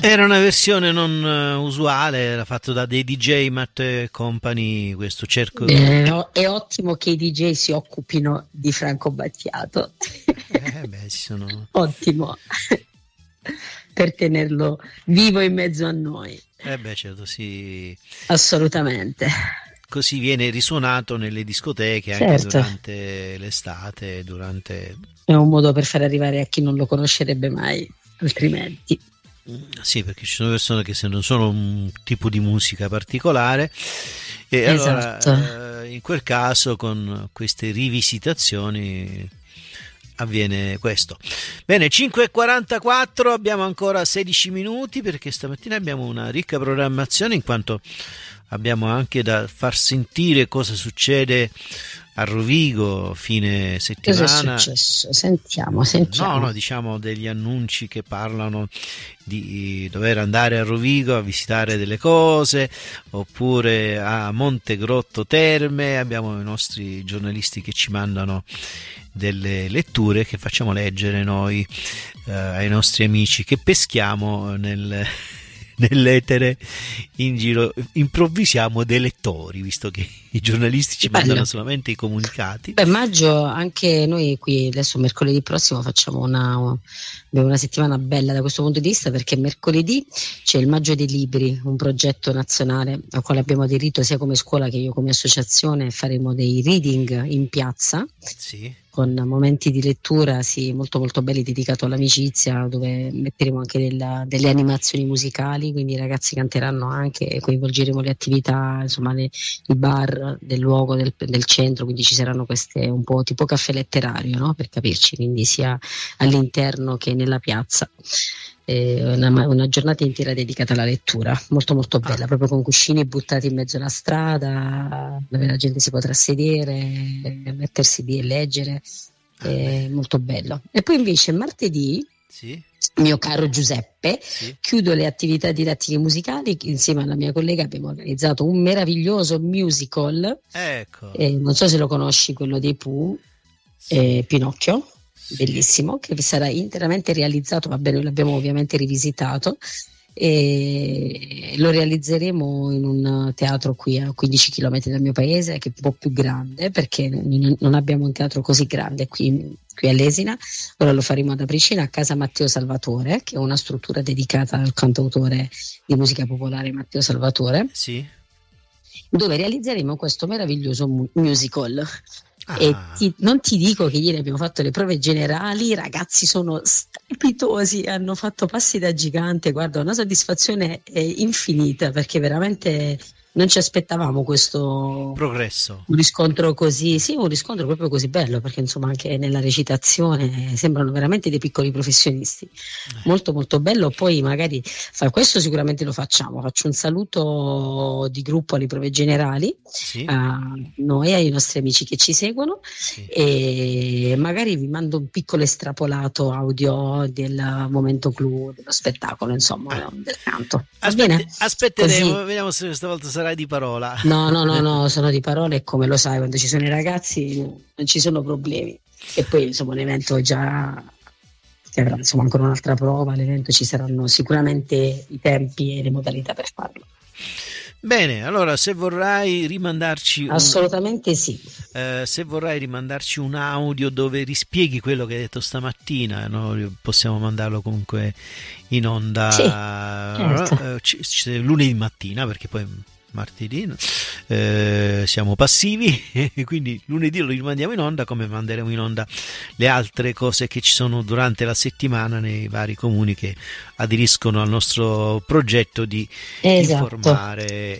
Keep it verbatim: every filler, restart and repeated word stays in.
Era una versione non uh, usuale, era fatto da dei D J Matt Company, questo cerco... Eh, no, è ottimo che i D J si occupino di Franco Battiato. Eh beh, sono... Ottimo, per tenerlo vivo in mezzo a noi. Eh beh, certo, sì. Assolutamente. Così viene risuonato nelle discoteche anche Certo. durante l'estate, durante... È un modo per far arrivare a chi non lo conoscerebbe mai, altrimenti. Sì, perché ci sono persone che se non sono un tipo di musica particolare e Esatto. allora eh, in quel caso con queste rivisitazioni avviene questo. Bene, cinque e quarantaquattro, abbiamo ancora sedici minuti perché stamattina abbiamo una ricca programmazione, in quanto abbiamo anche da far sentire cosa succede a Rovigo fine settimana. Cosa è successo? Sentiamo, sentiamo. No, no, diciamo degli annunci che parlano di dover andare a Rovigo a visitare delle cose, oppure a Montegrotto Terme. Abbiamo i nostri giornalisti che ci mandano delle letture che facciamo leggere noi eh, ai nostri amici che peschiamo nel nell'etere in giro, improvvisiamo dei lettori, visto che i giornalisti ci Bello. mandano solamente i comunicati. Beh, maggio anche noi qui adesso mercoledì prossimo facciamo una, una settimana bella da questo punto di vista, perché mercoledì c'è il Maggio dei Libri, un progetto nazionale al quale abbiamo aderito sia come scuola che io come associazione. Faremo dei reading in piazza. Sì. Con momenti di lettura sì, molto molto belli, dedicato all'amicizia, dove metteremo anche della, delle animazioni musicali, quindi i ragazzi canteranno anche, coinvolgeremo le attività, insomma le, i bar del luogo, del, del centro, quindi ci saranno queste un po' tipo caffè letterario, no? Per capirci, quindi sia all'interno che nella piazza. Eh, una, una giornata intera dedicata alla lettura, molto molto bella, ah. proprio con cuscini buttati in mezzo alla strada, dove la gente si potrà sedere, mettersi lì e leggere, ah, eh, molto bello. E poi invece martedì, sì. mio caro Giuseppe, sì. chiudo le attività didattiche musicali. Insieme alla mia collega abbiamo organizzato un meraviglioso musical, ecco. eh, non so se lo conosci, quello dei Pooh, sì. eh, Pinocchio. Bellissimo, che sarà interamente realizzato, vabbè, noi l'abbiamo ovviamente rivisitato e lo realizzeremo in un teatro qui a quindici chilometri dal mio paese, che è un po' più grande, perché non abbiamo un teatro così grande qui, qui a Lesina. Ora lo faremo ad Apricina, a casa Matteo Salvatore, che è una struttura dedicata al cantautore di musica popolare Matteo Salvatore, sì. dove realizzeremo questo meraviglioso mu- musical. Ah. E ti, non ti dico che ieri abbiamo fatto le prove generali, i ragazzi sono strepitosi, hanno fatto passi da gigante, guarda, una soddisfazione infinita, perché veramente non ci aspettavamo questo progresso, un riscontro così, sì, un riscontro proprio così bello, perché insomma anche nella recitazione sembrano veramente dei piccoli professionisti, eh. molto molto bello. Poi magari fa questo, sicuramente lo facciamo, faccio un saluto di gruppo alle prove generali, sì. a noi, ai nostri amici che ci seguono, sì. E magari vi mando un piccolo estrapolato audio del momento clou dello spettacolo, insomma, ah. del canto. Va Aspetta, bene? aspetteremo, così. Vediamo se questa volta sarai di parola. No, no, no, no, sono di parole, e come lo sai, quando ci sono i ragazzi non ci sono problemi. E poi insomma un evento già che avrà insomma ancora un'altra prova, l'evento ci saranno sicuramente i tempi e le modalità per farlo. Bene, allora se vorrai rimandarci assolutamente un, sì eh, se vorrai rimandarci un audio dove rispieghi quello che hai detto stamattina, no? Possiamo mandarlo comunque in onda, sì, certo. eh, c- c- lunedì mattina, perché poi martedì eh, siamo passivi e quindi lunedì lo rimandiamo in onda, come manderemo in onda le altre cose che ci sono durante la settimana nei vari comuni che aderiscono al nostro progetto di esatto. informare